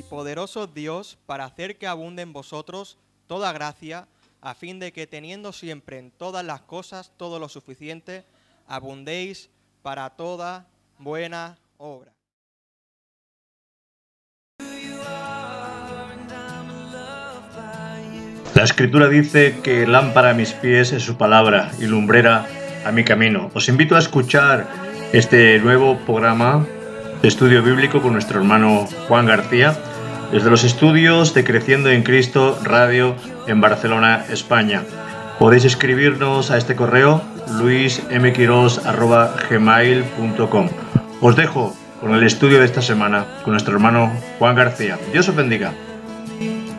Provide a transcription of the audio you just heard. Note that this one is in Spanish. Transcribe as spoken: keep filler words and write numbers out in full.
y poderoso Dios para hacer que abunde en vosotros toda gracia, a fin de que teniendo siempre en todas las cosas todo lo suficiente, abundéis para toda buena obra. La Escritura dice que lámpara a mis pies es su palabra y lumbrera a mi camino. Os invito a escuchar este nuevo programa de estudio bíblico con nuestro hermano Juan García, desde los estudios de Creciendo en Cristo Radio en Barcelona, España. Podéis escribirnos a este correo luis m quiros arroba gmail punto com. Os dejo con el estudio de esta semana con nuestro hermano Juan García. Dios os bendiga.